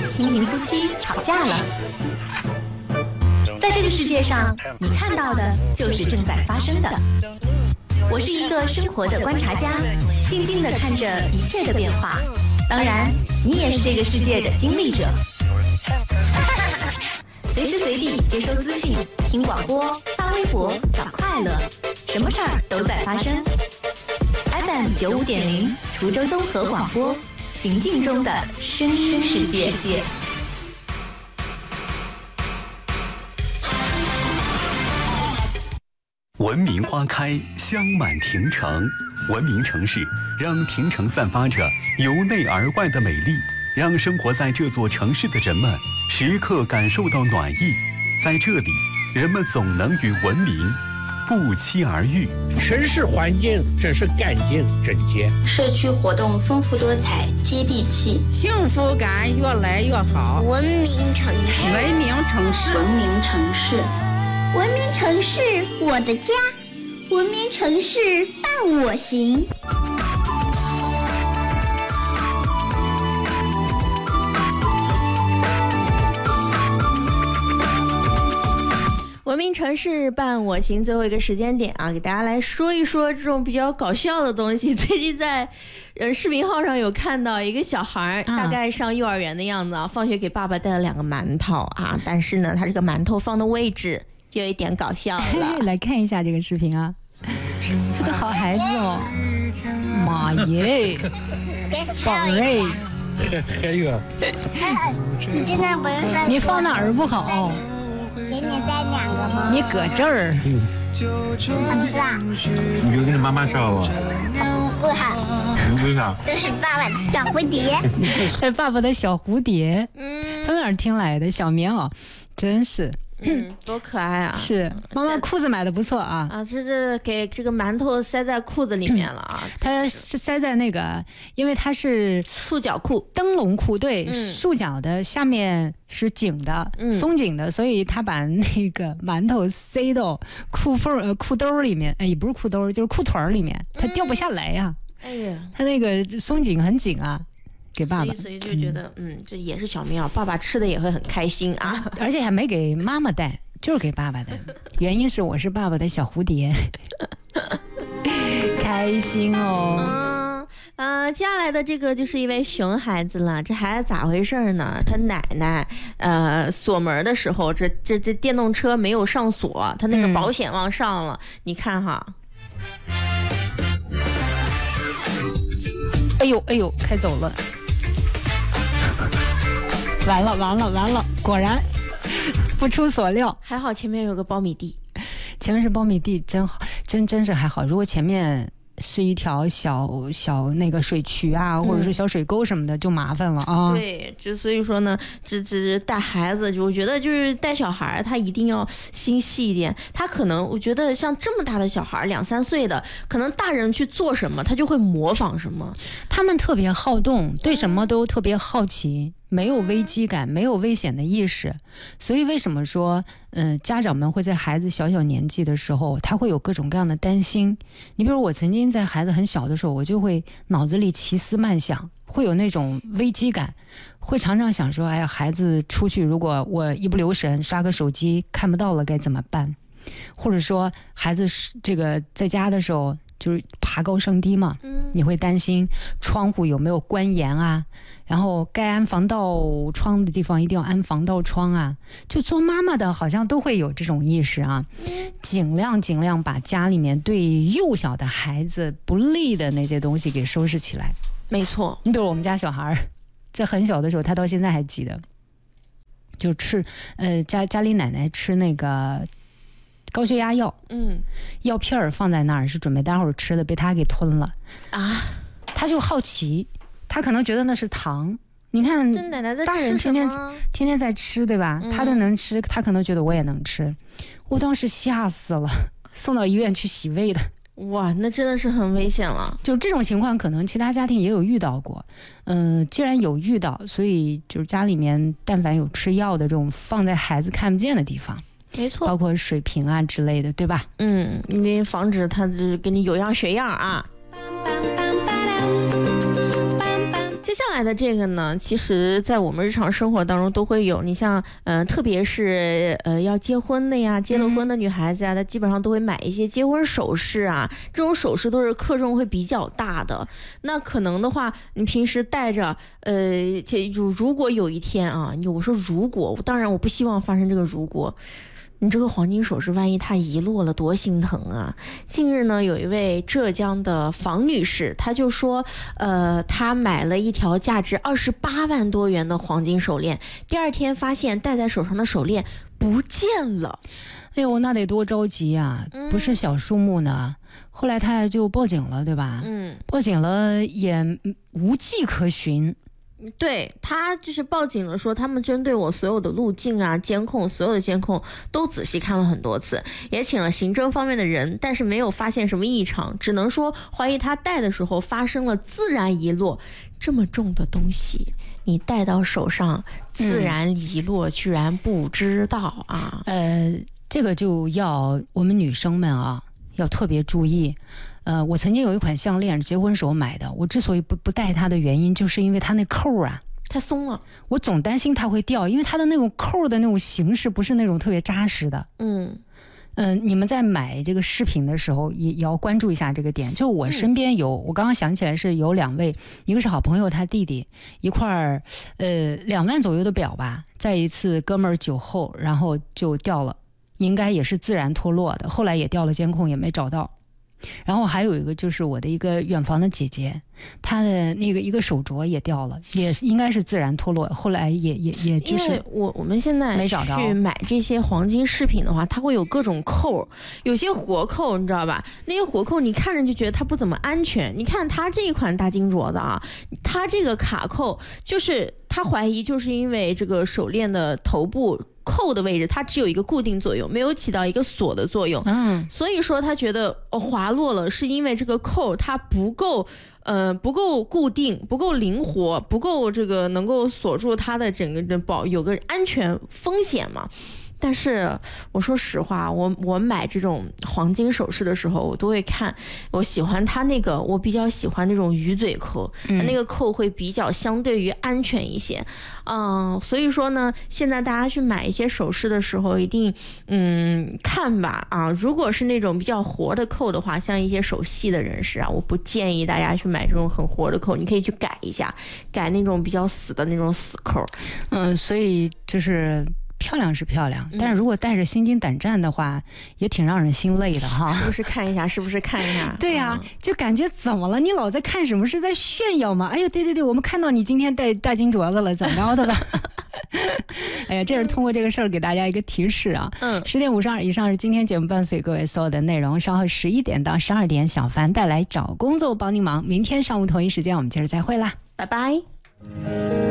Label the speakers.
Speaker 1: 平平夫妻吵架了。在这个世界上，你看到的就是正在发生的。我是一个生活的观察家，静静地看着一切的变化。当然，你也是这个世界的经历者。随时随地接收资讯，听广播，发微博，找快乐，什么事儿都在发生。FM 95.0，滁州综合广播，行进中的声声世界。
Speaker 2: 文明花开，香满庭城。文明城市让庭城散发着由内而外的美丽，让生活在这座城市的人们时刻感受到暖意。在这里，人们总能与文明不期而遇。
Speaker 3: 城市环境真是干净整洁，
Speaker 4: 社区活动丰富多彩，接地气，
Speaker 5: 幸福感越来越好。
Speaker 6: 文明城市，
Speaker 5: 文明城市，
Speaker 4: 文明城市，
Speaker 6: 文明城市，我的家，文明城市伴我行。
Speaker 7: 文明城市伴我行，最后一个时间点啊，给大家来说一说这种比较搞笑的东西。最近在视频号上有看到一个小孩，大概上幼儿园的样子啊，放学给爸爸带了2个馒头啊，但是呢，他这个馒头放的位置就有一点搞笑了。
Speaker 8: 来看一下这个视频啊，这个好孩子哦，妈耶，宝贝，
Speaker 3: 还有，
Speaker 6: 你真的不是说
Speaker 8: 你放哪儿不好？
Speaker 6: 给你带2个吗？
Speaker 8: 你搁这儿。
Speaker 6: 好吃啊？
Speaker 3: 你就跟你妈妈说吧。
Speaker 6: 不好。
Speaker 3: 为啥？
Speaker 6: 这是爸爸的小蝴蝶。
Speaker 8: 是爸爸的小蝴蝶。从哪儿听来的小棉袄？真是。
Speaker 7: 多可爱啊！
Speaker 8: 是妈妈裤子买的不错啊！
Speaker 7: 啊，这给这个馒头塞在裤子里面了啊！
Speaker 8: 它是塞在那个，因为它是
Speaker 7: 束脚裤、
Speaker 8: 灯笼裤，对，束脚的，下面是紧的，松紧的，所以他把那个馒头塞到裤兜里面，也不是裤兜，就是裤腿里面，它掉不下来呀。
Speaker 7: 哎呀，
Speaker 8: 它那个松紧很紧啊。给爸爸，
Speaker 7: 所以就觉得，这也是小棉袄，爸爸吃的也会很开心啊，
Speaker 8: 而且还没给妈妈带，就是给爸爸的。原因是我是爸爸的小蝴蝶，开心哦。
Speaker 7: 接下来的这个就是一位熊孩子了，这孩子咋回事呢？他奶奶锁门的时候，这电动车没有上锁，他那个保险忘上了，你看哈。
Speaker 8: 哎呦，开走了。完了，果然不出所料，
Speaker 7: 还好前面有个苞米地，
Speaker 8: 前面是苞米地，真好，真是还好。如果前面是一条小那个水渠啊，或者是小水沟什么的，就麻烦了啊。
Speaker 7: 对，就所以说呢，这带孩子，就我觉得就是带小孩，他一定要心细一点。他可能我觉得像这么大的小孩，2、3岁的，可能大人去做什么，他就会模仿什么。
Speaker 8: 他们特别好动，对什么都特别好奇。没有危机感，没有危险的意识，所以为什么说，家长们会在孩子小年纪的时候，他会有各种各样的担心。你比如我曾经在孩子很小的时候，我就会脑子里奇思慢想，会有那种危机感，会常常想说，哎呀，孩子出去，如果我一不留神刷个手机看不到了该怎么办？或者说孩子这个在家的时候，就是爬高上低嘛，你会担心窗户有没有关严啊，然后该安防盗窗的地方一定要安防盗窗啊。就做妈妈的好像都会有这种意识啊，尽量把家里面对幼小的孩子不利的那些东西给收拾起来。
Speaker 7: 没错，
Speaker 8: 你比如我们家小孩在很小的时候，他到现在还记得，就吃家里奶奶吃那个高血压药，药片儿放在那儿是准备待会儿吃的，被他给吞了啊！他就好奇，他可能觉得那是糖。你看，
Speaker 7: 奶奶在吃
Speaker 8: 大人天天在吃，对吧？他都能吃，他可能觉得我也能吃。我当时吓死了，送到医院去洗胃的。
Speaker 7: 哇，那真的是很危险了。
Speaker 8: 就这种情况，可能其他家庭也有遇到过。既然有遇到，所以就是家里面但凡有吃药的这种，放在孩子看不见的地方。
Speaker 7: 没错，
Speaker 8: 包括水瓶啊之类的，对吧？
Speaker 7: 你得防止他给你有样学样啊。接下来的这个呢，其实在我们日常生活当中都会有。你像特别是要结婚的呀，结了婚的女孩子呀，她基本上都会买一些结婚首饰啊，这种首饰都是克重会比较大的。那可能的话，你平时带着如果有一天啊，我说如果，当然我不希望发生这个如果。你这个黄金首饰万一它遗落了，多心疼啊！近日呢，有一位浙江的房女士，她就说，她买了一条价值28万多元的黄金手链，第二天发现戴在手上的手链不见了。
Speaker 8: 哎呦，那得多着急啊！不是小数目呢。后来她就报警了，对吧？报警了也无迹可寻。
Speaker 7: 对，他就是报警了，说他们针对我所有的路径啊、监控，所有的监控都仔细看了很多次，也请了行政方面的人，但是没有发现什么异常，只能说怀疑他戴的时候发生了自然遗落。这么重的东西，你戴到手上自然遗落，居然不知道啊？
Speaker 8: 这个就要我们女生们啊，要特别注意。我曾经有一款项链，结婚时候买的。我之所以不戴它的原因，就是因为它那扣啊，
Speaker 7: 它松了。
Speaker 8: 我总担心它会掉，因为它的那种扣的那种形式不是那种特别扎实的。你们在买这个饰品的时候也要关注一下这个点。就我身边有，我刚刚想起来是有2位，一个是好朋友他弟弟，一块2万左右的表吧，在一次哥们儿酒后，然后就掉了，应该也是自然脱落的，后来也调了监控也没找到。然后还有一个就是我的一个远房的姐姐，她的那个一个手镯也掉了，也应该是自然脱落，后来也就是
Speaker 7: 因为我们现在去买这些黄金饰品的话，它会有各种扣，有些活扣你知道吧？那些活扣你看着就觉得它不怎么安全。你看它这一款大金镯子啊，它这个卡扣就是他怀疑就是因为这个手链的头部扣的位置，它只有一个固定作用，没有起到一个锁的作用。所以说他觉得滑落了，是因为这个扣它不够固定，不够灵活，不够这个能够锁住它的整个的有个安全风险嘛。但是我说实话，我买这种黄金首饰的时候，我都会看，我喜欢它那个，我比较喜欢那种鱼嘴扣，那个扣会比较相对于安全一些。所以说呢，现在大家去买一些首饰的时候，一定看吧啊，如果是那种比较活的扣的话，像一些手细的人士啊，我不建议大家去买这种很活的扣，你可以去改一下，改那种比较死的那种死扣。
Speaker 8: 所以就是漂亮是漂亮，但是如果带着心惊胆战的话，也挺让人心累的哈。
Speaker 7: 是不是看一下？是不是看一下？
Speaker 8: 对呀，就感觉怎么了？你老在看什么？是在炫耀吗？哎呦，对，我们看到你今天戴大金镯子了，怎么着的吧？哎呀，这是通过这个事儿给大家一个提示啊。10点52，以上是今天节目伴随各位所有的内容。稍后11点到12点，小凡带来找工作帮你忙。明天上午同一时间，我们接着再会啦，
Speaker 7: 拜拜。